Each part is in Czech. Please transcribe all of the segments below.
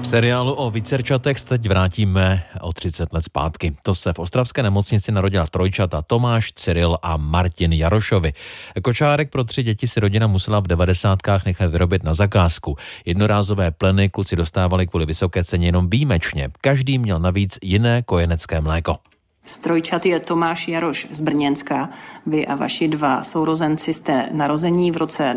V seriálu o Vycerčatech se teď vrátíme o 30 let zpátky. To se v ostravské nemocnici narodila trojčata Tomáš, Cyril a Martin Jarošovi. Kočárek pro 3 děti si rodina musela v 90kách nechat vyrobit na zakázku. Jednorázové pleny kluci dostávali kvůli vysoké ceně jenom výjimečně. Každý měl navíc jiné kojenecké mléko. Z trojčat je Tomáš Jaroš z Brněnska. Vy a vaši 2 sourozenci jste narození v roce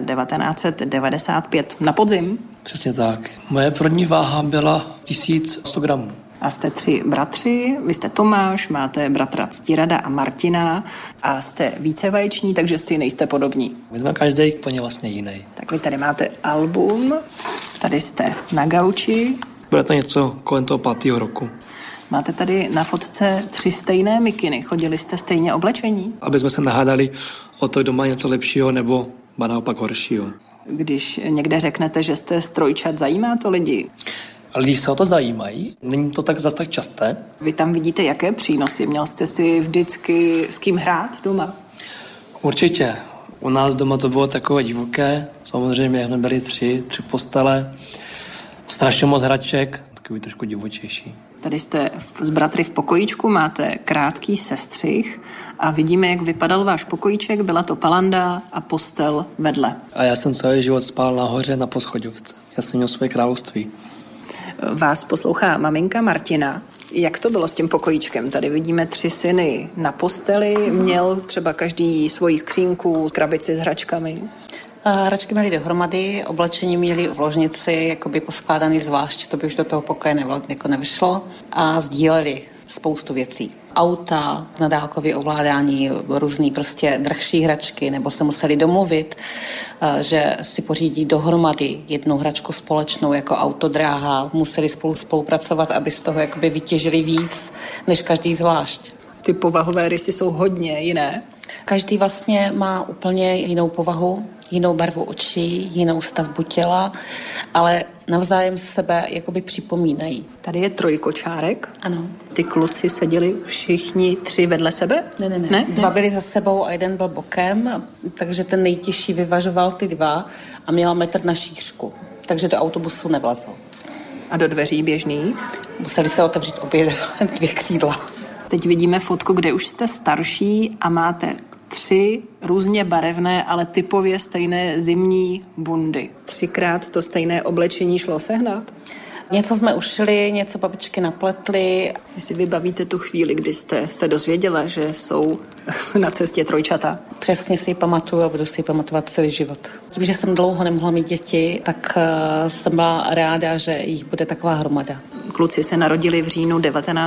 1995 na podzim. Přesně tak. Moje první váha byla 1100 gramů. A jste 3 bratři, vy jste Tomáš, máte bratra Ctirada a Martina a jste vícevaječní, takže si nejste podobní. My jsme každý úplně vlastně jiný. Tak vy tady máte album, tady jste na gauči. Bude to něco kolem toho 5. roku. Máte tady na fotce 3 stejné mikiny. Chodili jste stejně oblečení? Aby jsme se nahádali o to, kdo má něco lepšího nebo naopak horšího. Když někde řeknete, že jste z trojčat, zajímá to lidi? Ale když se o to zajímají, není to tak zase tak časté. Vy tam vidíte, jaké přínosy? Měl jste si vždycky s kým hrát doma? Určitě. U nás doma to bylo takové divoké. Samozřejmě, jak jsme byli 3 postele. Strašně moc hraček, takový trošku divočejší. Tady jste s bratry v pokojíčku, máte krátký sestřih a vidíme, jak vypadal váš pokojíček. Byla to palanda a postel vedle. A já jsem celý život spal nahoře na poschodovce. Já jsem měl své království. Vás poslouchá maminka Martina. Jak to bylo s tím pokojíčkem? Tady vidíme 3 syny na posteli. Měl třeba každý svoji skřínku, krabici s hračkami? Hračky měly dohromady, oblečení měli v ložnici jakoby poskládaný zvlášť, to by už do toho pokoje jako nevyšlo, a sdíleli spoustu věcí. Auta, nadálkové ovládání, různý prostě drahší hračky, nebo se museli domluvit, že si pořídí dohromady jednu hračku společnou jako autodráha, museli spolupracovat, aby z toho jakoby vytěžili víc, než každý zvlášť. Ty povahové rysy jsou hodně jiné. Každý vlastně má úplně jinou povahu, jinou barvu očí, jinou stavbu těla, ale navzájem sebe jakoby připomínají. Tady je trojkočárek. Ano. Ty kluci seděli všichni 3 vedle sebe? Ne. 2 byli za sebou a 1 byl bokem, takže ten nejtěžší vyvažoval ty 2 a měl 1 metr na šířku, takže do autobusu nevlezl. A do dveří běžných? Museli se otevřít obě 2 křídla. Teď vidíme fotku, kde už jste starší a máte 3 různě barevné, ale typově stejné zimní bundy. 3krát to stejné oblečení šlo sehnat? Něco jsme ušili, něco babičky napletly. Vy si vybavíte tu chvíli, kdy jste se dozvěděla, že jsou na cestě trojčata? Přesně si ji pamatuju a budu si ji pamatovat celý život. Tím, že jsem dlouho nemohla mít děti, tak jsem byla ráda, že jich bude taková hromada. Kluci se narodili v říjnu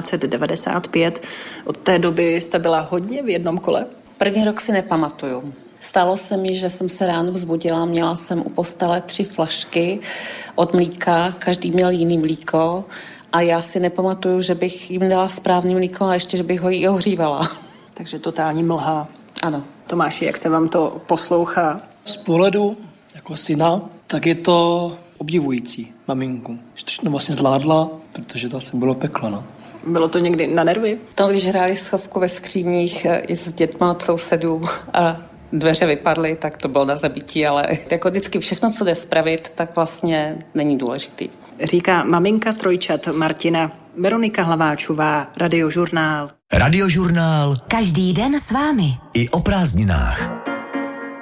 1995. Od té doby jste byla hodně v jednom kole? První rok si nepamatuju. Stalo se mi, že jsem se ráno vzbudila, měla jsem u postele 3 flašky od mlíka, každý měl jiný mlíko a já si nepamatuju, že bych jim dala správný mlíko a ještě, že bych ho jí ohřívala. Takže totální mlha. Ano. Tomáši, jak se vám to poslouchá? Z pohledu jako syna, tak je to obdivující maminku. Že to vlastně zvládla, protože to asi bylo peklo, no. Bylo to někdy na nervy? To, když hráli schovku ve skříních i s dětma od sousedů a dveře vypadly, tak to bylo na zabití, ale jako vždycky všechno, co jde spravit, tak vlastně není důležitý. Říká maminka trojčat Martina. Veronika Hlaváčová, Radiožurnál. Radiožurnál. Každý den s vámi. I o prázdninách.